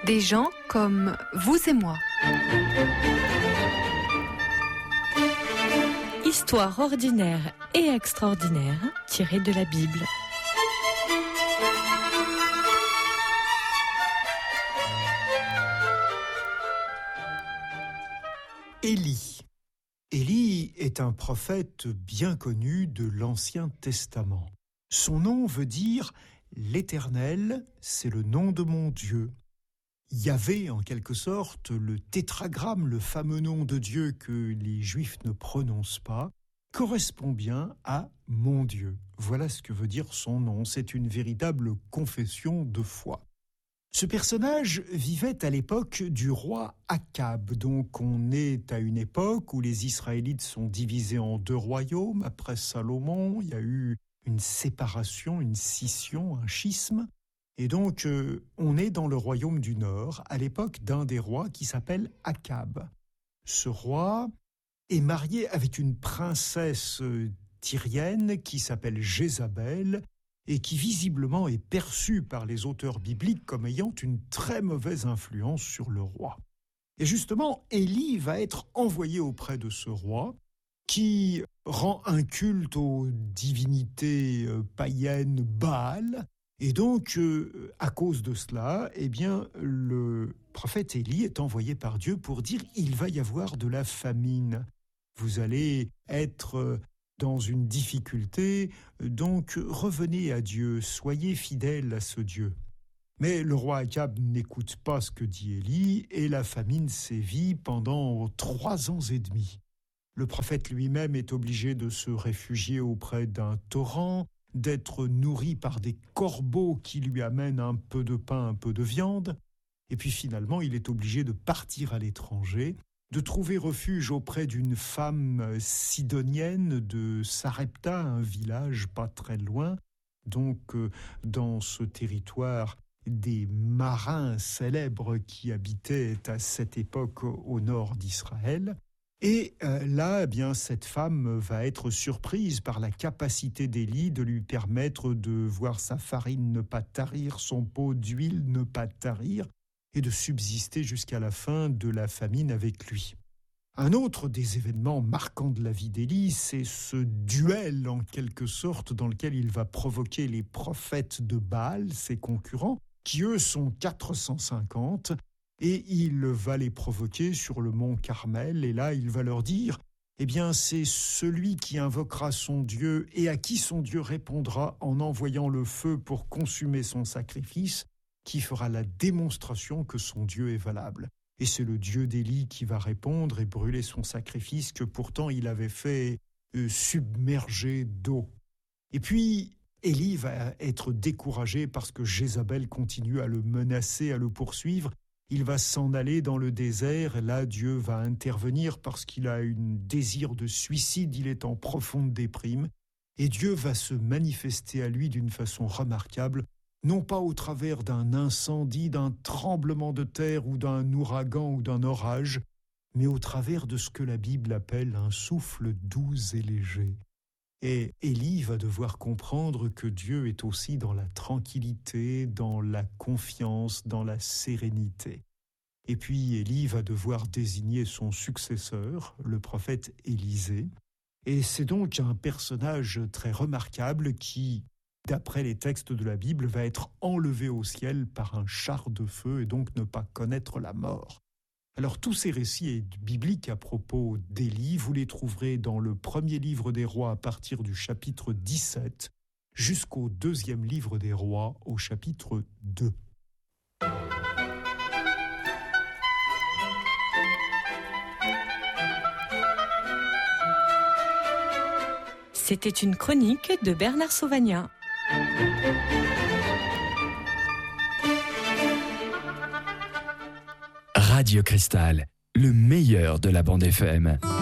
Des gens comme vous et moi. Histoire ordinaire et extraordinaire tirée de la Bible. Élie. Élie est un prophète bien connu de l'Ancien Testament. Son nom veut dire « l'Éternel, c'est le nom de mon Dieu ». Yahvé, en quelque sorte, le tétragramme, le fameux nom de Dieu que les Juifs ne prononcent pas, correspond bien à « mon Dieu ». Voilà ce que veut dire son nom. C'est une véritable confession de foi. Ce personnage vivait à l'époque du roi Akab. Donc on est à une époque où les Israélites sont divisés en deux royaumes. Après Salomon, il y a eu une séparation, une scission, un schisme. Et donc on est dans le royaume du Nord, à l'époque d'un des rois qui s'appelle Akab. Ce roi est marié avec une princesse tyrienne qui s'appelle Jézabel, et qui visiblement est perçue par les auteurs bibliques comme ayant une très mauvaise influence sur le roi. Et justement, Élie va être envoyé auprès de ce roi qui rend un culte aux divinités païennes Baal. Et donc, à cause de cela, eh bien, le prophète Élie est envoyé par Dieu pour dire « il va y avoir de la famine. Vous allez être dans une difficulté, donc revenez à Dieu, soyez fidèles à ce Dieu. » Mais le roi Akab n'écoute pas ce que dit Élie et la famine sévit pendant 3 ans et demi. Le prophète lui-même est obligé de se réfugier auprès d'un torrent, d'être nourri par des corbeaux qui lui amènent un peu de pain, un peu de viande, et puis finalement il est obligé de partir à l'étranger, de trouver refuge auprès d'une femme sidonienne de Sarepta, un village pas très loin. Donc, dans ce territoire, des marins célèbres qui habitaient à cette époque au nord d'Israël. Et là, eh bien, cette femme va être surprise par la capacité d'Élie de lui permettre de voir sa farine ne pas tarir, son pot d'huile ne pas tarir, et de subsister jusqu'à la fin de la famine avec lui. Un autre des événements marquants de la vie d'Élie, c'est ce duel en quelque sorte dans lequel il va provoquer les prophètes de Baal, ses concurrents, qui eux sont 450, et il va les provoquer sur le mont Carmel, et là il va leur dire « Eh bien c'est celui qui invoquera son Dieu et à qui son Dieu répondra en envoyant le feu pour consumer son sacrifice, qui fera la démonstration que son Dieu est valable. » Et c'est le Dieu d'Élie qui va répondre et brûler son sacrifice que pourtant il avait fait submerger d'eau. Et puis, Élie va être découragé parce que Jézabel continue à le menacer, à le poursuivre. Il va s'en aller dans le désert. Là, Dieu va intervenir parce qu'il a un désir de suicide. Il est en profonde déprime. Et Dieu va se manifester à lui d'une façon remarquable, non pas au travers d'un incendie, d'un tremblement de terre ou d'un ouragan ou d'un orage, mais au travers de ce que la Bible appelle un souffle doux et léger. Et Élie va devoir comprendre que Dieu est aussi dans la tranquillité, dans la confiance, dans la sérénité. Et puis Élie va devoir désigner son successeur, le prophète Élisée. Et c'est donc un personnage très remarquable qui, d'après les textes de la Bible, va être enlevé au ciel par un char de feu et donc ne pas connaître la mort. Alors tous ces récits bibliques à propos d'Élie, vous les trouverez dans le premier livre des rois à partir du chapitre 17 jusqu'au deuxième livre des rois au chapitre 2. C'était une chronique de Bernard Sauvagnat. Radio Cristal, le meilleur de la bande FM.